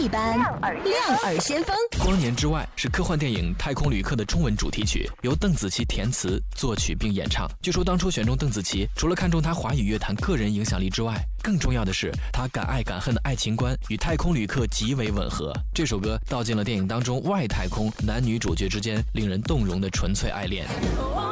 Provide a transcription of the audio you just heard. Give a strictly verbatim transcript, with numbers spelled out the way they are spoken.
一般，亮耳先锋。 光年之外是科幻电影《太空旅客》的中文主题曲，由邓紫棋填词、作曲并演唱。据说当初选中邓紫棋，除了看中她华语乐坛个人影响力之外，更重要的是她敢爱敢恨的爱情观与《太空旅客》极为吻合。这首歌道尽了电影当中外太空男女主角之间令人动容的纯粹爱恋。